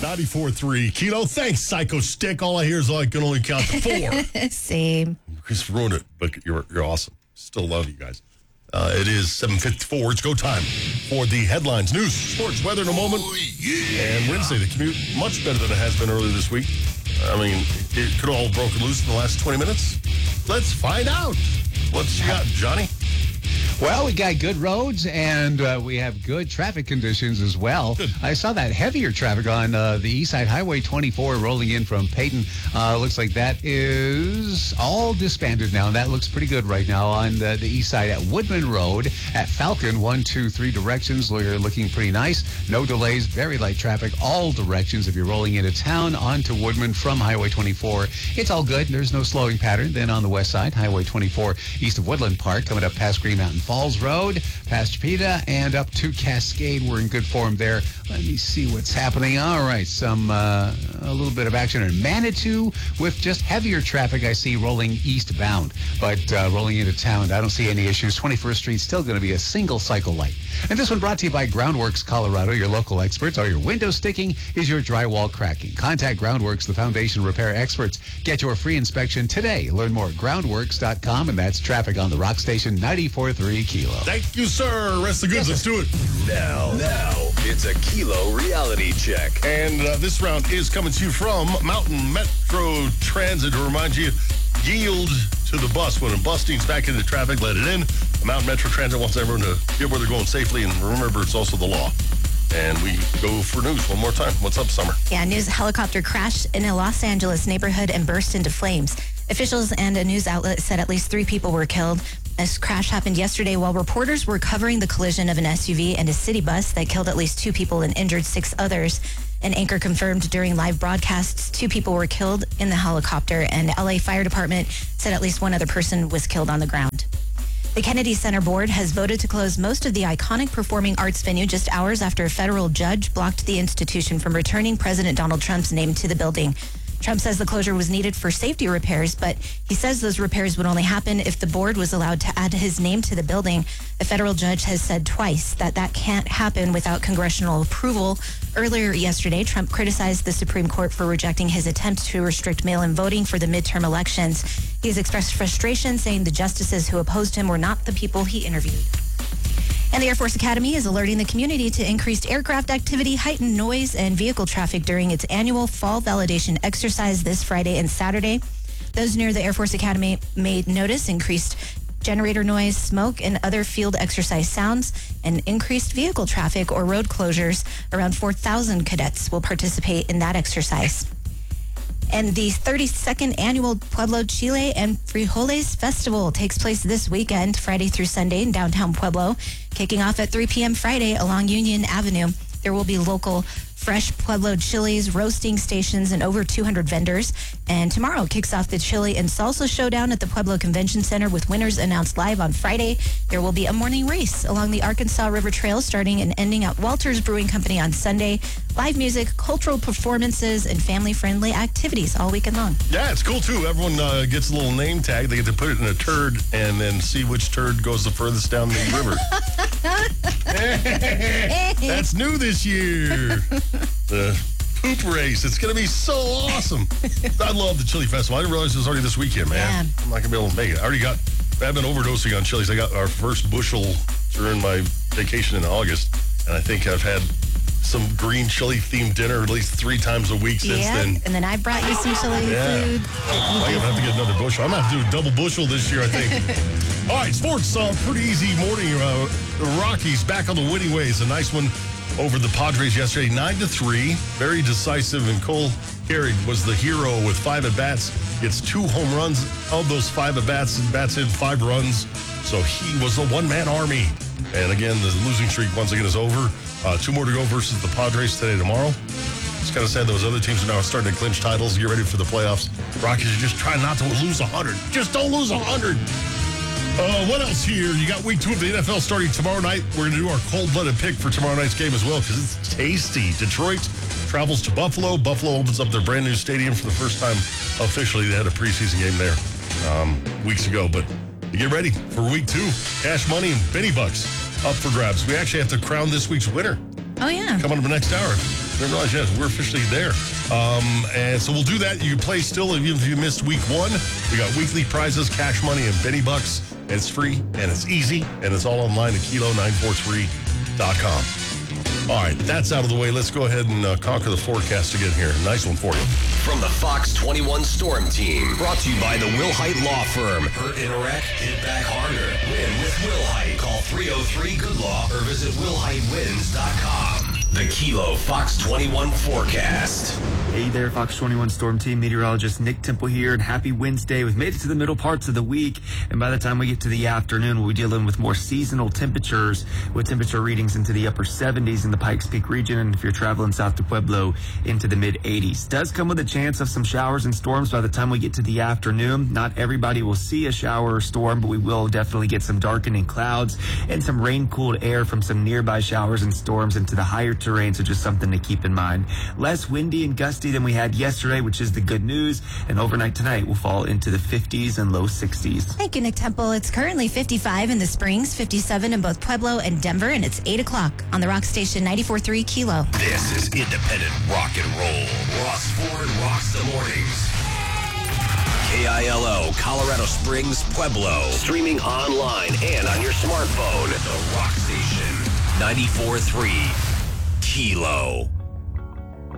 94.3 Kilo. Thanks, Psycho Stick. All I hear is I can only count to 4. Same. Chris ruined it, but you're awesome. Still love you guys. It is 7:54. It's go time for the headlines, news, sports, weather in a moment. And Wednesday, the commute much better than it has been earlier this week. I mean, it could all have broken loose in the last 20 minutes. Let's find out. What's you got, Johnny? Well, we got good roads, and we have good traffic conditions as well. Good. I saw that heavier traffic on the east side, Highway 24, rolling in from Peyton. Looks like that is all disbanded now, and that looks pretty good right now on the east side at Woodman Road at Falcon. 1, 2, 3 directions. We're looking pretty nice. No delays, very light traffic, all directions. If you're rolling into town onto Woodman from Highway 24, it's all good. There's no slowing pattern. Then on the west side, Highway 24, east of Woodland Park, coming up past Green Mountain Falls Road, past Chapeta, and up to Cascade. We're in good form there. Let me see what's happening. All right, a little bit of action in Manitou with just heavier traffic I see rolling eastbound, but rolling into town, I don't see any issues. 21st Street still going to be a single cycle light. And this one brought to you by Groundworks Colorado, your local experts. Are your windows sticking? Is your drywall cracking? Contact Groundworks, the foundation repair experts. Get your free inspection today. Learn more at groundworks.com, and that's traffic on the Rock Station 94.3 Kilo. Thank you, sir. Rest of the goods. Let's do it. Now, it's a Kilo reality check. And this round is coming to you from Mountain Metro Transit. To remind you, yield to the bus. When a bus needs back into traffic, let it in. Mountain Metro Transit wants everyone to get where they're going safely. And remember, it's also the law. And we go for news one more time. What's up, Summer? Yeah, news helicopter crashed in a Los Angeles neighborhood and burst into flames. Officials and a news outlet said at least 3 people were killed. This crash happened yesterday while reporters were covering the collision of an SUV and a city bus that killed at least 2 people and injured 6 others. An anchor confirmed during live broadcasts 2 people were killed in the helicopter, and LA Fire Department said at least 1 other person was killed on the ground. The Kennedy Center Board has voted to close most of the iconic performing arts venue just hours after a federal judge blocked the institution from returning President Donald Trump's name to the building. Trump says the closure was needed for safety repairs, but he says those repairs would only happen if the board was allowed to add his name to the building. A federal judge has said twice that can't happen without congressional approval. Earlier yesterday, Trump criticized the Supreme Court for rejecting his attempt to restrict mail-in voting for the midterm elections. He has expressed frustration, saying the justices who opposed him were not the people he interviewed. And the Air Force Academy is alerting the community to increased aircraft activity, heightened noise, and vehicle traffic during its annual fall validation exercise this Friday and Saturday. Those near the Air Force Academy may notice increased generator noise, smoke, and other field exercise sounds, and increased vehicle traffic or road closures. Around 4,000 cadets will participate in that exercise. And the 32nd annual Pueblo Chile and Frijoles Festival takes place this weekend, Friday through Sunday in downtown Pueblo, kicking off at 3 p.m. Friday along Union Avenue. There will be local fresh Pueblo chilies, roasting stations, and over 200 vendors. And tomorrow kicks off the Chili and Salsa Showdown at the Pueblo Convention Center with winners announced live on Friday. There will be a morning race along the Arkansas River Trail starting and ending at Walters Brewing Company on Sunday. Live music, cultural performances, and family-friendly activities all weekend long. Yeah, it's cool, too. Everyone gets a little name tag. They get to put it in a turd and then see which turd goes the furthest down the river. That's new this year. The poop race. It's going to be so awesome. I love the Chili Festival. I didn't realize it was already this weekend, man. Yeah. I'm not going to be able to make it. I've been overdosing on chilies. I got our first bushel during my vacation in August, and I think I've had some green chili themed dinner at least 3 times a week since then. And then I brought you some chili food. I'm going to have to get another bushel. I'm going to have to do a double bushel this year, I think. All right, sports. Pretty easy morning. The Rockies back on the winning ways. A nice one over the Padres yesterday, 9-3. Very decisive, and Cole Carrick was the hero with 5 at-bats. Gets 2 home runs. Of those 5 at-bats, bats in 5 runs. So he was a one-man army. And again, the losing streak once again is over. 2 more to go versus the Padres today and tomorrow. It's kind of sad those other teams are now starting to clinch titles, get ready for the playoffs. Rockies are just trying not to lose 100. Just don't lose 100. What else here? You got week 2 of the NFL starting tomorrow night. We're going to do our cold-blooded pick for tomorrow night's game as well because it's tasty. Detroit travels to Buffalo. Buffalo opens up their brand new stadium for the first time officially. They had a preseason game there weeks ago. But you get ready for week 2. Cash money and Benny Bucks up for grabs. We actually have to crown this week's winner. Oh, yeah. Coming up the next hour. Didn't realize, yes, we're officially there. And so we'll do that. You can play still even if you missed week 1. We got weekly prizes, cash money, and Benny Bucks. And it's free, and it's easy, and it's all online at kilo943.com. All right, that's out of the way. Let's go ahead and conquer the forecast again here. Nice one for you. From the Fox 21 Storm Team, brought to you by the Will Height Law Firm. Hurt in a wreck? Hit back harder. Win with Will Height. Call 303-GOOD-LAW or visit willheightwins.com. The Kilo Fox 21 forecast. Hey there, Fox 21 Storm Team meteorologist Nick Temple here, and happy Wednesday. We've made it to the middle parts of the week, and by the time we get to the afternoon, we'll be dealing with more seasonal temperatures, with temperature readings into the upper 70s in the Pikes Peak region, and if you're traveling south to Pueblo, into the mid-80s. Does come with a chance of some showers and storms by the time we get to the afternoon. Not everybody will see a shower or storm, but we will definitely get some darkening clouds and some rain-cooled air from some nearby showers and storms into the higher terrain, so just something to keep in mind. Less windy and gusty than we had yesterday, which is the good news, and overnight tonight will fall into the 50s and low 60s. Thank you, Nick Temple. It's currently 55 in the Springs, 57 in both Pueblo and Denver, and it's 8 o'clock on the Rock Station 94.3 Kilo. This is independent rock and roll. Ross Ford rocks the mornings. KILO, Colorado Springs, Pueblo. Streaming online and on your smartphone. The Rock Station 94.3 Kilo.